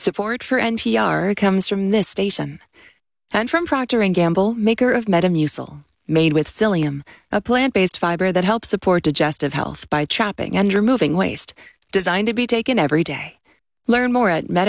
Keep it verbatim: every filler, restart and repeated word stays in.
Support for N P R comes from this station. And from Procter and Gamble, maker of Metamucil. Made with psyllium, a plant-based fiber that helps support digestive health by trapping and removing waste. Designed to be taken every day. Learn more at Meta